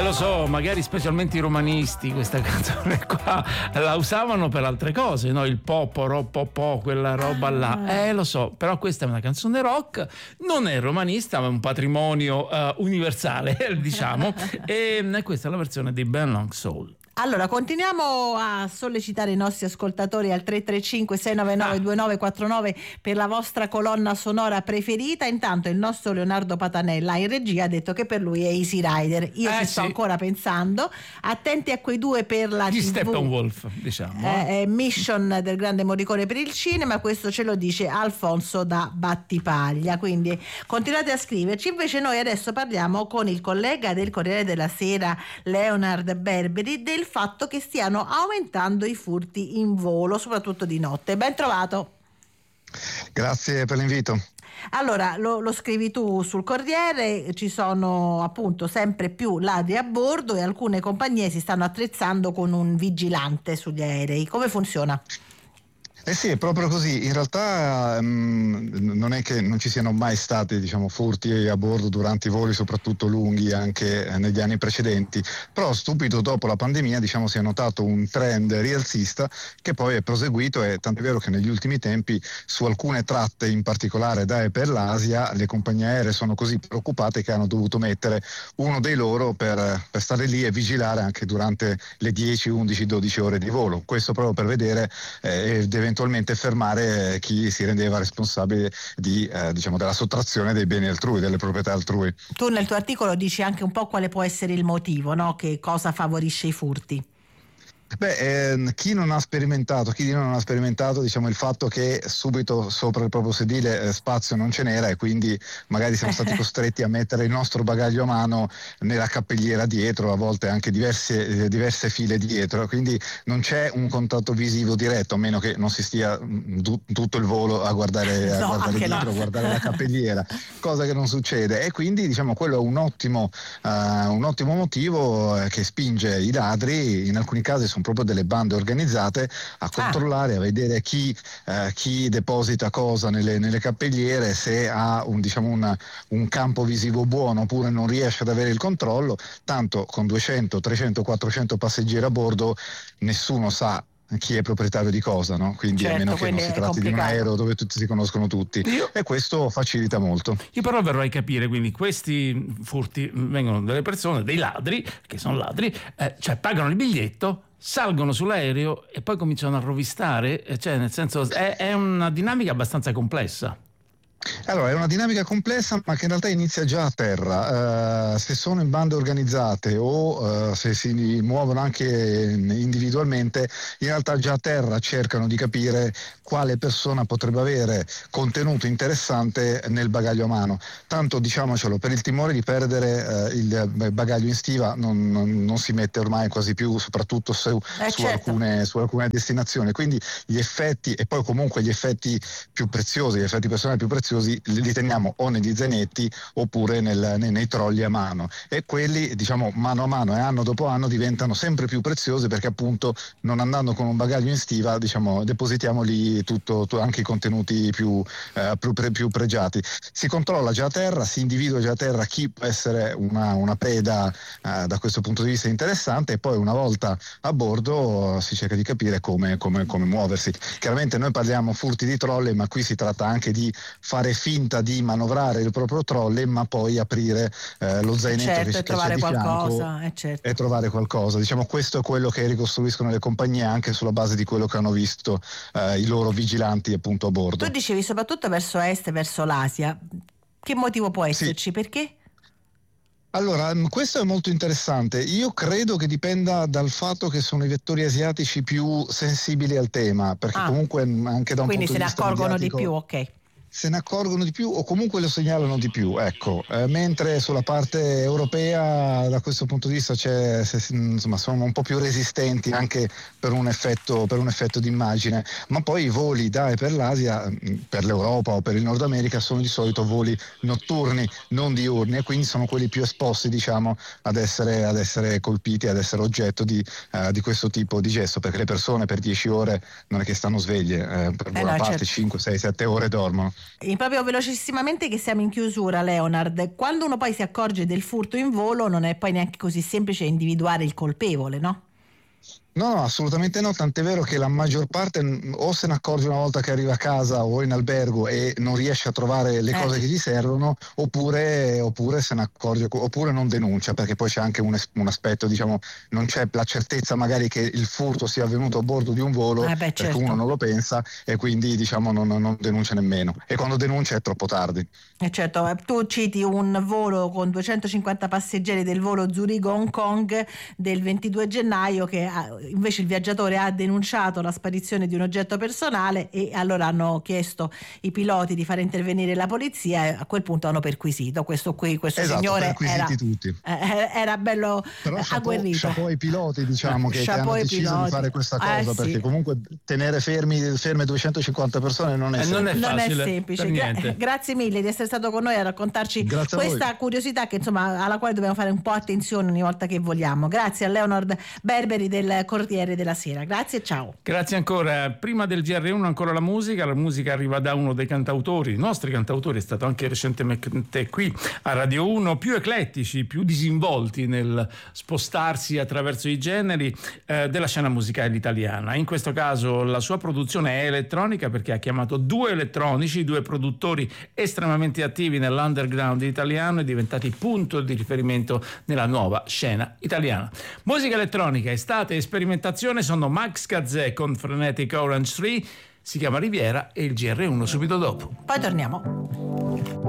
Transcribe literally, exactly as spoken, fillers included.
lo so, magari specialmente i romanisti questa canzone qua la usavano per altre cose, no? Il popo, ro, po, quella roba là. Eh, lo so, però questa è una canzone rock, non è romanista, ma è un patrimonio uh, universale, diciamo. E questa è la versione di Ben Long Soul. Allora, continuiamo a sollecitare i nostri ascoltatori al tre tre cinque sei nove nove due nove quattro nove per la vostra colonna sonora preferita. Intanto il nostro Leonardo Patanella in regia ha detto che per lui è Easy Rider. Io eh, ci sì. sto ancora pensando. Attenti a quei due per la Di tivù. Steppenwolf, diciamo. Eh, eh, Mission del grande Morricone per il cinema, questo ce lo dice Alfonso da Battipaglia, quindi continuate a scriverci. Invece noi adesso parliamo con il collega del Corriere della Sera Leonard Berberi del fatto che stiano aumentando i furti in volo, soprattutto di notte. Ben trovato. Grazie per l'invito. Allora, lo, lo scrivi tu sul Corriere, ci sono appunto sempre più ladri a bordo e alcune compagnie si stanno attrezzando con un vigilante sugli aerei. Come funziona? Eh sì, è proprio così. In realtà um, non è che non ci siano mai stati, diciamo, furti a bordo durante i voli, soprattutto lunghi, anche eh, negli anni precedenti, però subito dopo la pandemia, diciamo, si è notato un trend rialzista che poi è proseguito, e tant'è vero che negli ultimi tempi su alcune tratte, in particolare da e per l'Asia, le compagnie aeree sono così preoccupate che hanno dovuto mettere uno dei loro per, per stare lì e vigilare anche durante le dieci, undici, dodici ore di volo. Questo proprio per vedere eh, ed eventualmente fermare chi si rendeva responsabile di, eh, diciamo, della sottrazione dei beni altrui, delle proprietà altrui. Tu nel tuo articolo dici anche un po' quale può essere il motivo, no? Che cosa favorisce i furti? Beh, eh, chi non ha sperimentato, chi non ha sperimentato, diciamo, il fatto che subito sopra il proprio sedile eh, spazio non ce n'era, e quindi magari siamo stati costretti a mettere il nostro bagaglio a mano nella cappelliera dietro, a volte anche diverse, eh, diverse file dietro, quindi non c'è un contatto visivo diretto, a meno che non si stia mh, du- tutto il volo a guardare, a no, guardare dietro, no. a guardare la cappelliera, cosa che non succede, e quindi, diciamo, quello è un ottimo, uh, un ottimo motivo eh, che spinge i ladri, in alcuni casi sono proprio delle bande organizzate, a controllare, ah. a vedere chi, eh, chi deposita cosa nelle, nelle cappelliere, se ha un, diciamo una, un campo visivo buono oppure non riesce ad avere il controllo. Tanto con duecento, trecento, quattrocento passeggeri a bordo nessuno sa chi è proprietario di cosa, no? Quindi certo, a meno che non si tratti di un aereo dove tutti si conoscono tutti. Io, e questo facilita molto. Io però vorrei capire, quindi questi furti vengono dalle persone, dei ladri, che sono ladri, eh, cioè pagano il biglietto, salgono sull'aereo e poi cominciano a rovistare, cioè nel senso è, è una dinamica abbastanza complessa. Allora, è una dinamica complessa, ma che in realtà inizia già a terra. Uh, se sono in bande organizzate o uh, se si muovono anche individualmente, in realtà già a terra cercano di capire quale persona potrebbe avere contenuto interessante nel bagaglio a mano. Tanto, diciamocelo, per il timore di perdere uh, il bagaglio in stiva non, non, non si mette ormai quasi più, soprattutto su, eh, su, certo. alcune, su alcune destinazioni. Quindi gli effetti, e poi comunque gli effetti più preziosi, gli effetti personali più preziosi, li teniamo o negli zainetti oppure nel, nei, nei trolli a mano, e quelli, diciamo, mano a mano e anno dopo anno diventano sempre più preziosi, perché appunto non andando con un bagaglio in stiva, diciamo, depositiamo lì tutto, anche i contenuti più, eh, più, pre, più pregiati. Si controlla già a terra, si individua già a terra chi può essere una, una preda eh, da questo punto di vista interessante, e poi una volta a bordo si cerca di capire come, come, come muoversi. Chiaramente noi parliamo furti di trolley, ma qui si tratta anche di fare finta di manovrare il proprio trolley, ma poi aprire eh, lo zainetto certo, che si e trovare di qualcosa fianco eh, certo. e trovare qualcosa. Diciamo, questo è quello che ricostruiscono le compagnie, anche sulla base di quello che hanno visto eh, i loro vigilanti appunto a bordo. Tu dicevi soprattutto verso est, verso l'Asia. Che motivo può esserci? Sì. Perché? Allora, questo è molto interessante. Io credo che dipenda dal fatto che sono i vettori asiatici più sensibili al tema, perché ah. comunque anche da un quindi punto di vista quindi se ne accorgono mediatico, di più, ok. se ne accorgono di più o comunque lo segnalano di più, ecco, eh, mentre sulla parte europea da questo punto di vista c'è, se, insomma, sono un po' più resistenti anche per un effetto per un effetto d'immagine, ma poi i voli da e per l'Asia, per l'Europa o per il Nord America, sono di solito voli notturni, non diurni, e quindi sono quelli più esposti, diciamo, ad essere ad essere colpiti, ad essere oggetto di, uh, di questo tipo di gesto, perché le persone per dieci ore non è che stanno sveglie, eh, per buona eh no, parte certo. cinque, sei, sette ore dormono. E proprio velocissimamente che siamo in chiusura, Leonard, quando uno poi si accorge del furto in volo non è poi neanche così semplice individuare il colpevole, no? No, no, assolutamente no, tant'è vero che la maggior parte o se ne accorge una volta che arriva a casa o in albergo e non riesce a trovare le Eh. cose che gli servono, oppure, oppure se ne accorge, oppure non denuncia, perché poi c'è anche un, es- un aspetto, diciamo, non c'è la certezza magari che il furto sia avvenuto a bordo di un volo, Eh beh, perché certo. uno non lo pensa e quindi diciamo non, non denuncia nemmeno. E quando denuncia è troppo tardi. E certo, eh, tu citi un volo con duecentocinquanta passeggeri del volo Zurigo-Hong Kong del ventidue gennaio che ha, invece il viaggiatore ha denunciato la sparizione di un oggetto personale e allora hanno chiesto i piloti di fare intervenire la polizia e a quel punto hanno perquisito. Questo qui, questo Esatto, signore perquisiti era, tutti. eh, era bello Però eh, chapeau, agguerrito. chapeau ai piloti, diciamo, che, che Chapeau hanno ai deciso piloti. di fare questa Eh, cosa, sì. perché comunque tenere fermi, ferme duecentocinquanta persone non è Eh, non è semplice. Non è facile, semplice. per Gra- niente. grazie mille di essere stato con noi a raccontarci Grazie a voi. questa curiosità che insomma alla quale dobbiamo fare un po' attenzione ogni volta che vogliamo. Grazie a Leonard Berberi del Corriere della Sera. Grazie e ciao. Grazie ancora. Prima del G R uno ancora la musica. La musica arriva da uno dei cantautori, i nostri cantautori, è stato anche recentemente qui a Radio uno, più eclettici, più disinvolti nel spostarsi attraverso i generi eh, della scena musicale italiana. In questo caso la sua produzione è elettronica perché ha chiamato due elettronici, due produttori estremamente attivi nell'underground italiano e diventati punto di riferimento nella nuova scena italiana. Musica elettronica, estate e sperimentazione sono Max Gazzè con Frenetic Orange Tree, si chiama Riviera e il G R uno subito dopo. Poi torniamo.